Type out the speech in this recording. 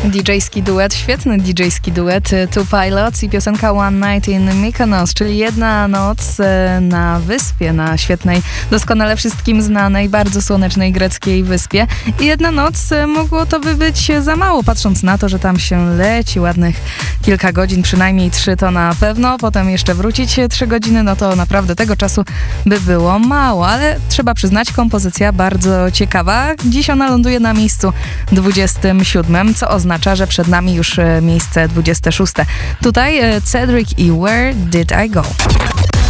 DJ-ski duet, świetny DJ-ski duet Two Pilots i piosenka One Night in Mykonos, czyli jedna noc na wyspie, na świetnej, doskonale wszystkim znanej, bardzo słonecznej greckiej wyspie. I jedna noc mogło to by być za mało, patrząc na to, że tam się leci ładnych kilka godzin, przynajmniej 3 to na pewno, potem jeszcze wrócić 3 godziny, no to naprawdę tego czasu by było mało, ale trzeba przyznać, kompozycja bardzo ciekawa. Dziś ona ląduje na miejscu 27, co oznacza, że przed nami już miejsce 26. Tutaj Cedric i Where Did I Go?